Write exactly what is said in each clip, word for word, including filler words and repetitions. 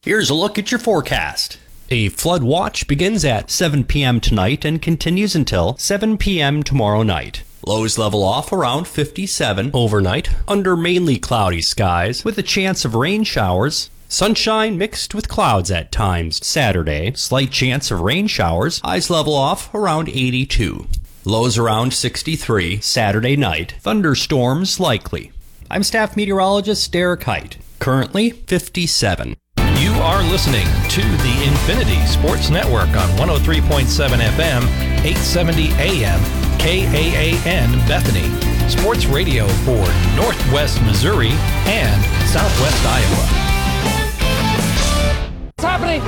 Here's a look at your forecast. A flood watch begins at seven p.m. tonight and continues until seven p.m. tomorrow night. Lows level off around fifty-seven. overnight under mainly cloudy skies With a chance of rain showers. Sunshine mixed with clouds at times. Saturday, slight chance of rain showers. Highs level off around eighty-two. Lows around sixty-three. Saturday night, thunderstorms likely. I'm staff meteorologist Derek Height. Currently fifty-seven. You are listening to the Infinity Sports Network on one oh three point seven F M, eight seventy A M, K A A N Bethany. Sports radio for Northwest Missouri and Southwest Iowa. What's happening?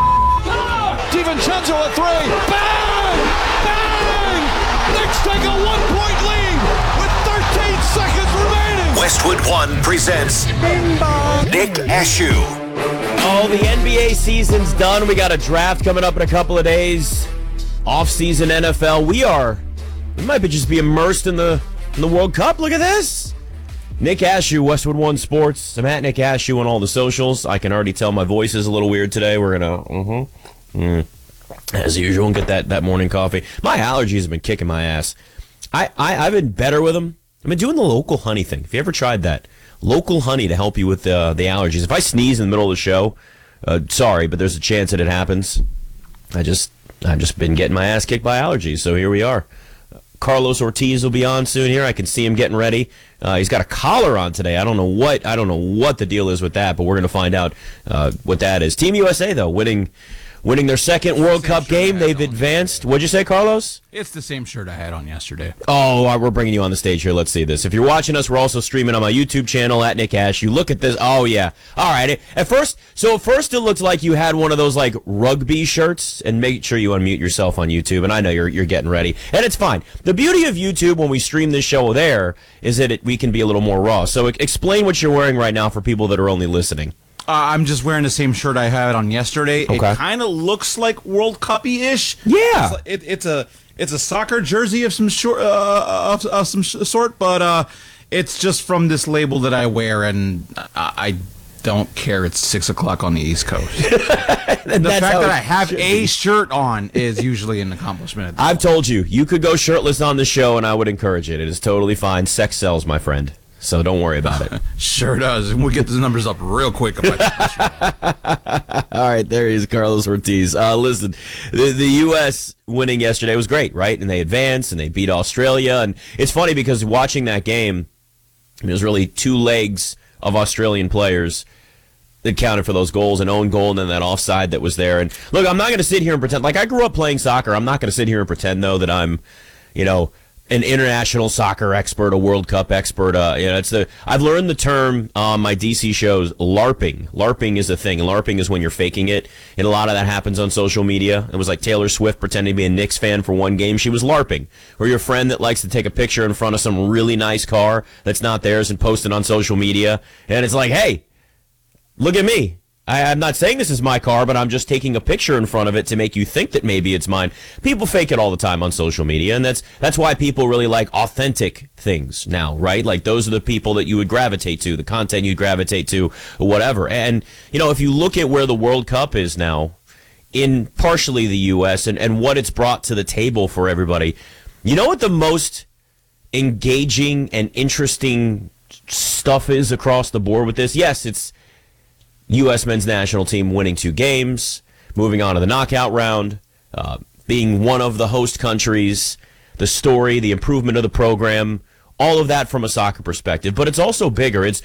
DiVincenzo a three. Bang! Bang! Knicks take a one-point lead with thirteen seconds remaining. Westwood One presents Nick Ashew. Oh, the N B A season's done. We got a draft coming up in a couple of days. Off-season N F L. We are, we might be just be immersed in the in the World Cup. Look at this. Nick Ashew, Westwood One Sports. I'm at Nick Ashew on all the socials. I can already tell my voice is a little weird today. We're gonna, mm-hmm, mm, as usual, get that, that morning coffee. My allergies have been kicking my ass. I, I I've been better with them. I've been doing the local honey thing. If you ever tried that, local honey to help you with uh, the allergies. If I sneeze in the middle of the show, uh, sorry, but there's a chance that it happens. I just I've just been getting my ass kicked by allergies, so here we are. Carlos Ortiz will be on soon here. I can see him getting ready. Uh, he's got a collar on today. I don't know what I don't know what the deal is with that, but we're going to find out uh, what that is. Team U S A though, winning winning their second World Cup game. They've advanced. What'd you say, Carlos? It's the same shirt I had on yesterday. Oh, all right, we're bringing you on the stage here. Let's see this. If you're watching us, we're also streaming on my YouTube channel at Nick Ash. You look at this. Oh yeah. All right. At first, so at first it looked like you had one of those like rugby shirts. And make sure you unmute yourself on YouTube. And I know you're you're getting ready, and it's fine. The beauty of YouTube when we stream this show there is that it, we can be a little more raw. So explain what you're wearing right now for people that are only listening. Uh, I'm just wearing the same shirt I had on yesterday. Okay. It kind of looks like World Cup-y-ish. Yeah. It's, it, it's a it's a soccer jersey of some short uh, of, of some sort, but uh, it's just from this label that I wear, and I, I don't care. It's six o'clock on the East Coast. the fact that I have a shirt on is usually an accomplishment. I've told you, you could go shirtless on the show, and I would encourage it. It is totally fine. Sex sells, my friend. So don't worry about it. Sure does. And we'll get the numbers up real quick. If I All right, there he is, Carlos Ortiz. Uh, listen, the, the U S winning yesterday was great, right? And they advanced, and they beat Australia. And it's funny because watching that game, there's really two legs of Australian players that counted for those goals, an own goal and then that offside that was there. And look, I'm not going to sit here and pretend. Like, I grew up playing soccer. I'm not going to sit here and pretend, though, that I'm, you know, an international soccer expert, a World Cup expert. Uh, you know, it's the I've learned the term on my D C shows. LARPing. LARPing is a thing. LARPing is when you're faking it, and a lot of that happens on social media. It was like Taylor Swift pretending to be a Knicks fan for one game. She was LARPing. Or your friend that likes to take a picture in front of some really nice car that's not theirs and post it on social media, and it's like, hey, look at me. I, I'm not saying this is my car, but I'm just taking a picture in front of it to make you think that maybe it's mine. People fake it all the time on social media, and that's that's why people really like authentic things now, right? Like, those are the people that you would gravitate to, the content you'd gravitate to, whatever. And, you know, if you look at where the World Cup is now, in partially the U S, and, and what it's brought to the table for everybody, you know what the most engaging and interesting stuff is across the board with this? Yes, it's U S men's national team winning two games, moving on to the knockout round, uh, being one of the host countries, the story, the improvement of the program, all of that from a soccer perspective. But it's also bigger. It's